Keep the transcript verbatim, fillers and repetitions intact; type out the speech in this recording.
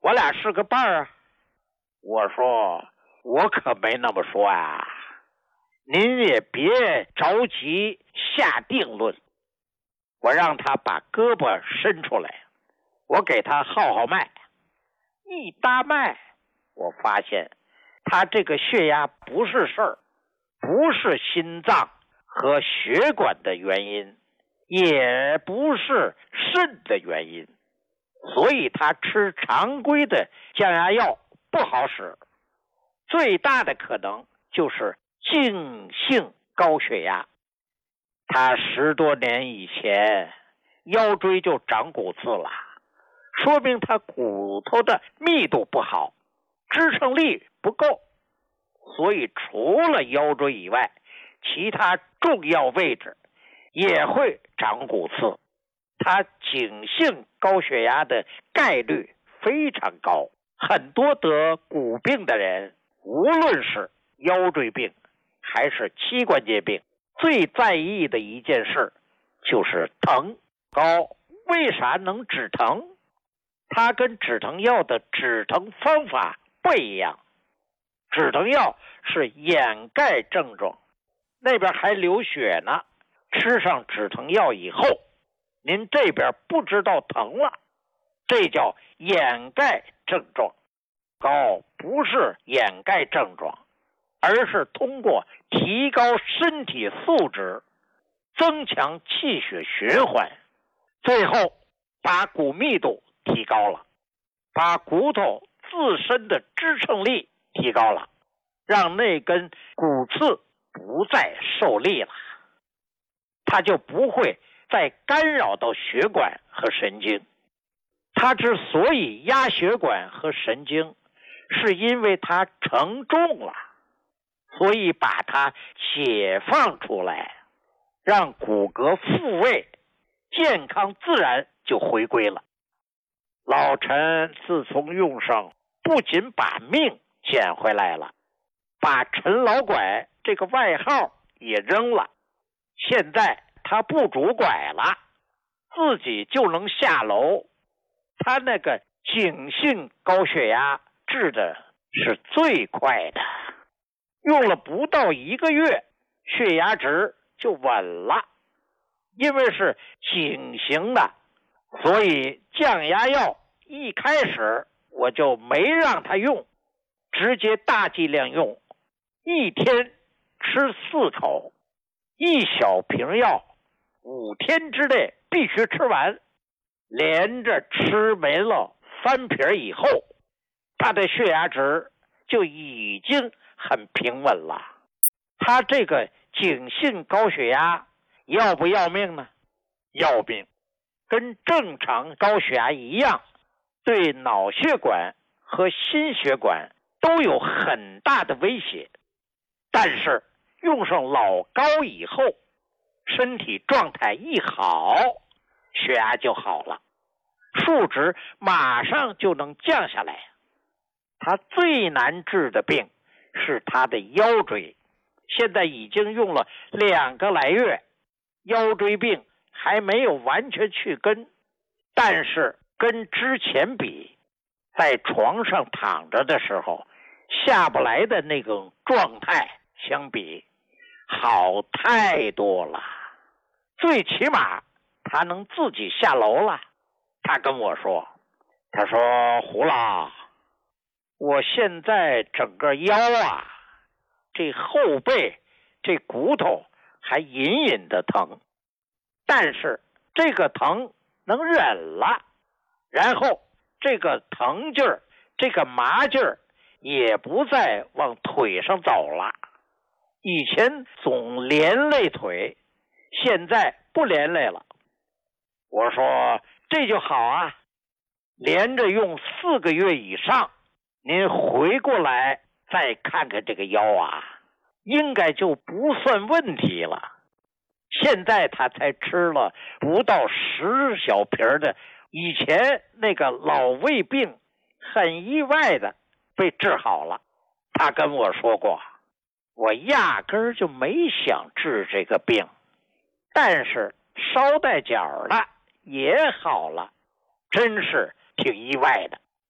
我俩是个伴儿啊。我说我可没那么说啊，您也别着急下定论。我让他把胳膊伸出来，我给他号号脉，一搭脉，我发现他这个血压不是事儿，不是心脏和血管的原因，也不是肾的原因，所以他吃常规的降压药不好使，最大的可能就是静性高血压。他十多年以前腰椎就长骨刺了，说明他骨头的密度不好，支撑力不够，所以除了腰椎以外，其他重要位置也会长骨刺。他颈性高血压的概率非常高，很多得骨病的人，无论是腰椎病还是膝关节病，最在意的一件事就是疼。高为啥能止疼？它跟止疼药的止疼方法不一样。止疼药是掩盖症状，那边还流血呢，吃上止疼药以后，您这边不知道疼了，这叫掩盖症状。高不是掩盖症状，而是通过提高身体素质，增强气血循环，最后把骨密度提高了，把骨头自身的支撑力提高了，让那根骨刺不再受力了，它就不会再干扰到血管和神经。它之所以压血管和神经，是因为它承重了，所以把它解放出来，让骨骼复位，健康自然就回归了。老陈自从用上，不仅把命捡回来了，把陈老拐这个外号也扔了。现在他不拄拐了，自己就能下楼。他那个颈性高血压治的是最快的，用了不到一个月，血压值就稳了。因为是颈型的，所以降压药一开始我就没让他用，直接大剂量用，一天吃四口，一小瓶药，五天之内必须吃完。连着吃没了三瓶以后，他的血压值就已经很平稳了。他这个颈性高血压要不要命呢？要命，跟正常高血压一样，对脑血管和心血管都有很大的威胁。但是用上老高以后，身体状态一好，血压就好了，数值马上就能降下来。他最难治的病是他的腰椎，现在已经用了两个来月，腰椎病还没有完全去根，但是跟之前比，在床上躺着的时候下不来的那种状态相比，好太多了。最起码他能自己下楼了。他跟我说，他说胡老，我现在整个腰啊，这后背这骨头还隐隐的疼，但是这个疼能忍了，然后这个疼劲儿，这个麻劲儿也不再往腿上走了。以前总连累腿，现在不连累了。我说这就好啊，连着用四个月以上，您回过来再看看这个腰啊，应该就不算问题了。现在他才吃了不到十小瓶的，以前那个老胃病很意外的被治好了。他跟我说过，我压根儿就没想治这个病，但是捎带脚的也好了，真是挺意外的。